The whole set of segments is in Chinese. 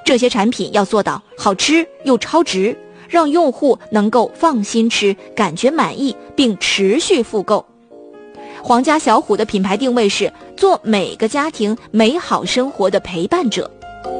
这些产品要做到好吃又超值，让用户能够放心吃，感觉满意，并持续复购。皇家小虎的品牌定位是做每个家庭美好生活的陪伴者。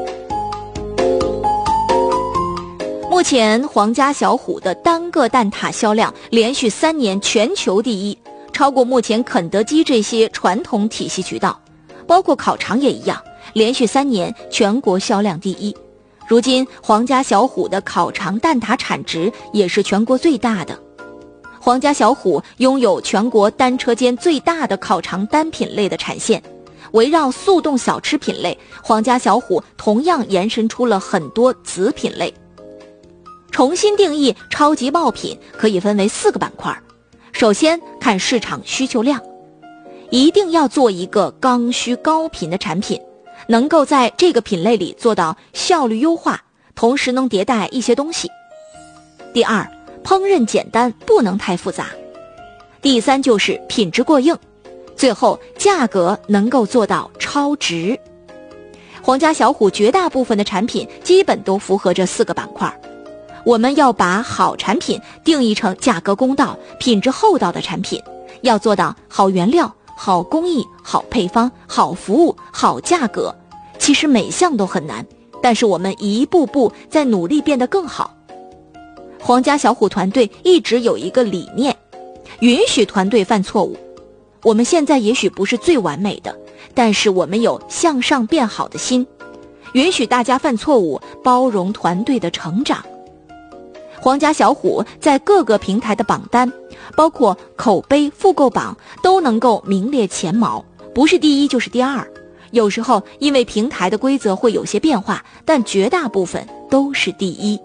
目前皇家小虎的单个蛋挞销量连续3年全球第一，超过目前肯德基这些传统体系渠道，包括烤肠也一样，连续3年全国销量第一。如今皇家小虎的烤肠蛋挞产值也是全国最大的。皇家小虎拥有全国单车间最大的烤肠单品类的产线，围绕速冻小吃品类，皇家小虎同样延伸出了很多子品类。重新定义超级爆品可以分为4个板块。首先看市场需求量，一定要做一个刚需高频的产品，能够在这个品类里做到效率优化，同时能迭代一些东西。第二，烹饪简单，不能太复杂。第三就是品质过硬，最后价格能够做到超值。皇家小虎绝大部分的产品基本都符合这4个板块。我们要把好产品定义成价格公道、品质厚道的产品，要做到好原料、好工艺、好配方、好服务、好价格。其实每项都很难，但是我们一步步在努力变得更好。皇家小虎团队一直有一个理念，允许团队犯错误。我们现在也许不是最完美的，但是我们有向上变好的心，允许大家犯错误，包容团队的成长。皇家小虎在各个平台的榜单，包括口碑、复购榜，都能够名列前茅，不是第一就是第二。有时候因为平台的规则会有些变化，但绝大部分都是第一。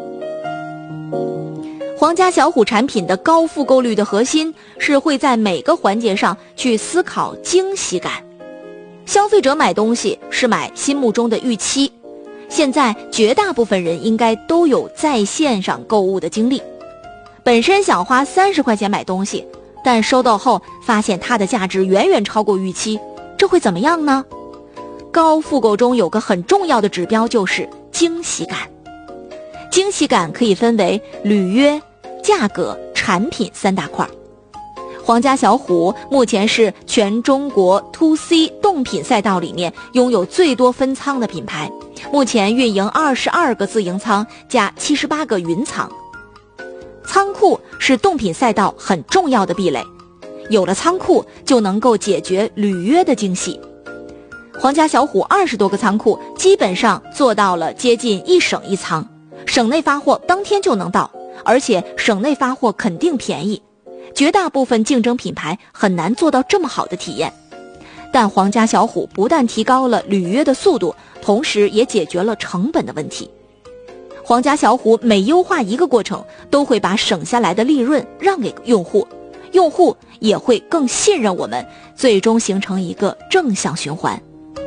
皇家小虎产品的高复购率的核心是会在每个环节上去思考惊喜感。消费者买东西是买心目中的预期，现在绝大部分人应该都有在线上购物的经历。本身想花30块钱买东西，但收到后发现它的价值远远超过预期，这会怎么样呢？高复购中有个很重要的指标，就是惊喜感。惊喜感可以分为履约、价格、产品3大块。皇家小虎目前是全中国 2C 动品赛道里面拥有最多分仓的品牌，目前运营22个自营仓加78个云仓。仓库是动品赛道很重要的壁垒，有了仓库就能够解决履约的惊喜。皇家小虎20多个仓库基本上做到了接近1省1仓，省内发货当天就能到，而且省内发货肯定便宜，绝大部分竞争品牌很难做到这么好的体验。但皇家小虎不但提高了履约的速度，同时也解决了成本的问题。皇家小虎每优化一个过程，都会把省下来的利润让给用户，用户也会更信任我们，最终形成一个正向循环。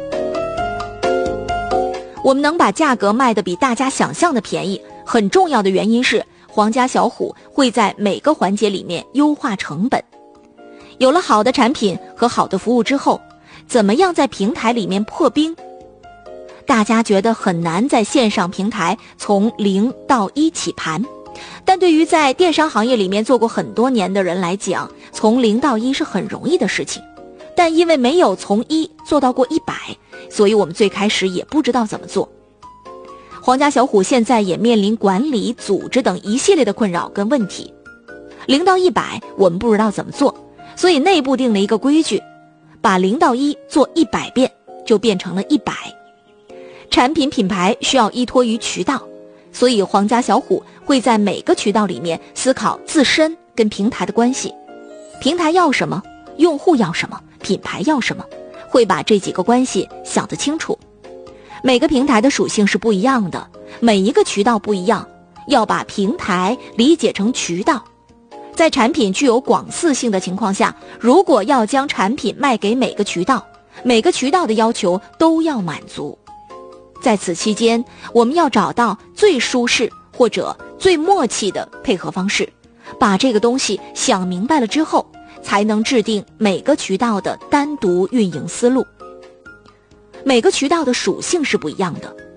我们能把价格卖得比大家想象的便宜，很重要的原因是皇家小虎会在每个环节里面优化成本。有了好的产品和好的服务之后，怎么样在平台里面破冰？大家觉得很难在线上平台从0到1起盘，但对于在电商行业里面做过很多年的人来讲，从0到1是很容易的事情。但因为没有从1做到过100，所以我们最开始也不知道怎么做。皇家小虎现在也面临管理、组织等一系列的困扰跟问题。0到100我们不知道怎么做，所以内部定了一个规矩，把0到1做100遍，就变成了100。产品品牌需要依托于渠道，所以皇家小虎会在每个渠道里面思考自身跟平台的关系，平台要什么，用户要什么，品牌要什么，会把这几个关系想得清楚。每个平台的属性是不一样的，每一个渠道不一样，要把平台理解成渠道。在产品具有广肆性的情况下，如果要将产品卖给每个渠道，每个渠道的要求都要满足。在此期间，我们要找到最舒适或者最默契的配合方式，把这个东西想明白了之后，才能制定每个渠道的单独运营思路。每个渠道的属性是不一样的，